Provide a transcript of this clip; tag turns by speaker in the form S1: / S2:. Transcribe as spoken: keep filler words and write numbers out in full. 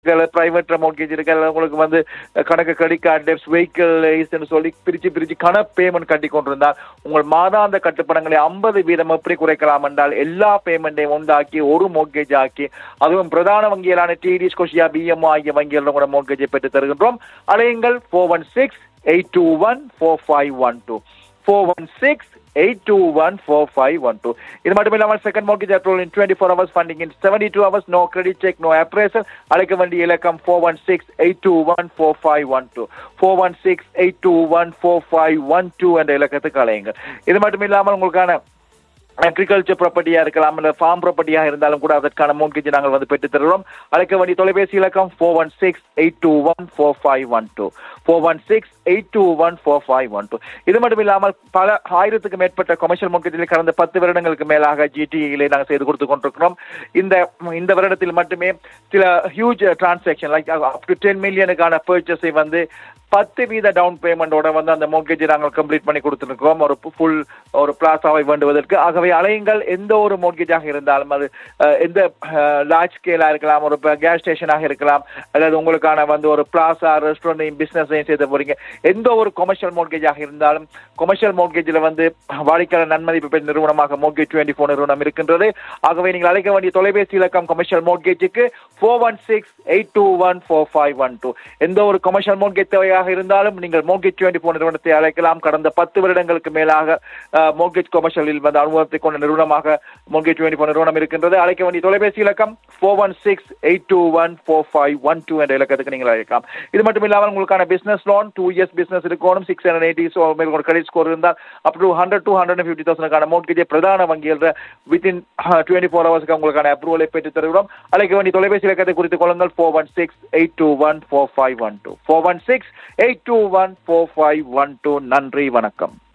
S1: Private mortgage இருக்கு, உங்களுக்கு வந்து கணக்கு கிரெடிட் கார்டு டெப்ஸ் வெஹிக்கிள் சொல்லி பிரிச்சு பிரிச்சு கண பேமெண்ட் கட்டி கொண்டிருந்தால் உங்கள் மாதாந்த கட்டுப்பணங்களை ஐம்பது வீதம் எப்படி குறைக்கலாம் என்றால் எல்லா பேமெண்ட்டையும் உண்டாக்கி ஒரு மோட்கேஜ் ஆக்கி, அதுவும் பிரதான வங்கிகளான டிடி, ஸ்கோஷியா, பிஎம்ஓ ஆகிய வங்கிகள் கூட மோட்கேஜை பெற்று தருகின்றோம். அலையுங்கள் four one six eight two one four five one two four one six eight two one four five one two. இது மட்டும் இல்லாமல் second mortgage approval in twenty four hours, funding in seventy two hours, no credit check, no appraisal. அழைக்க வேண்டிய இலக்கம் four one six eight two one four five one two four one six eight two one four five one two என்ற இலக்கத்துக்கு அலையுங்கள். இது மட்டும் இல்லாமல் உங்களுக்கான agriculture ப்ராப்பர்ட்டியா இருக்கலாம், இல்ல ஃபார்ம் ப்ராப்பர்ட்டியாக இருந்தாலும் கூட அதற்கான மோட்கேஜ் நாங்கள் வந்து பெற்று தருகிறோம். அழைக்க வேண்டிய தொலைபேசி இலக்கம் four one six eight two one four five one two four one six eight two one four five one two. இது மட்டும் இல்லாமல் பல ஆயிரத்துக்கு மேற்பட்ட கமர்ஷியல் மோட்கேஜில் கடந்த பத்து வருடங்களுக்கு மேலாக ஜிடிஇலே நாங்கள் செய்து கொடுத்து கொண்டிருக்கிறோம். இந்த இந்த வருடத்தில் மட்டுமே சில huge transaction like up to ten மில்லியனுக்கான பர்ச்சேஸை வந்து பத்து வீத டவுன் பேமெண்டோட வந்து அந்த மோட்கேஜை நாங்கள் கம்ப்ளீட் பண்ணி கொடுத்துருக்கிறோம், ஒரு ஃபுல் ஒரு பிளாஸாவை வேண்டுவதற்கு. ஆகவே அலையுங்கள், எந்த ஒரு மோட்கேஜாக இருந்தாலும் அது எந்த லார்ஜ் ஸ்கேலாக இருக்கலாம், ஒரு கேஸ் ஸ்டேஷனாக இருக்கலாம், அல்லது உங்களுக்கான வந்து ஒரு பிளாஸா ரெஸ்டாரண்டையும் பிசினஸையும் செய்து போறீங்க, எந்த ஒரு கொமர்ஷியல் மோட்கேஜாக இருந்தாலும் கொமர்ஷியல் மோட்கேஜில் வந்து வாடிக்கையாளர் நன்மதிப்பு பெற்ற நிறுவனமாக மோட்கேஜ் டுவெண்ட்டி ஃபோர் நிறுவனம் இருக்கின்றது. ஆகவே நீங்கள் அழைக்க வேண்டிய தொலைபேசி இலக்கம் commercial மோட்கேஜுக்கு four one six eight two one four five one two. எந்த ஒரு கொமர்ஷியல் மோட்கேஜ் தேவையாக இருந்தாலும் நீங்கள் மோட்கேஜ் டுவெண்ட்டி ஃபோர் நிறுவனத்தை அழைக்கலாம். கடந்த பத்து வருடங்களுக்கு மேலாக மோட்கேஜ் கொமர்ஷியலில் வந்து அனுபவத்தை கொண்ட நிறுவனமாக மோட்கேஜ் டுவெண்ட்டி ஃபோர் நிறுவனம் இருக்கின்றது. அழைக்க வேண்டிய தொலைபேசி இலக்கம் four one six eight two one four five one two என்ற இலக்கத்துக்கு நீங்கள் அழைக்கலாம். இது மட்டும் இல்லாமல் உங்களுக்கான business loan two years business இருக்கணும், six hundred eighty credit score இருந்தால் up to hundred two hundred fifty தௌசண்ட்கான மோட்கேஜை பிரதான வங்கியில் வித்தின் டுவெண்ட்டி ஃபோர் ஹவர்ஸ்க்கு உங்களுக்கான அப்ரூவலை பெற்று தருகிறோம். அழைக்க வேண்டிய தொலைபேசி இலக்கத்தை குறித்துக் கொள்ளுங்கள் four one six eight two one four five one two four one six eight two one four five one two. நன்றி, வணக்கம்.